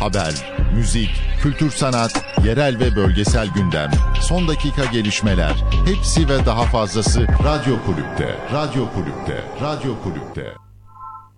Haber, müzik, kültür sanat, yerel ve bölgesel gündem, son dakika gelişmeler, hepsi ve daha fazlası Radyo Kulüp'te. Radyo Kulüp'te. Radyo Kulüp'te.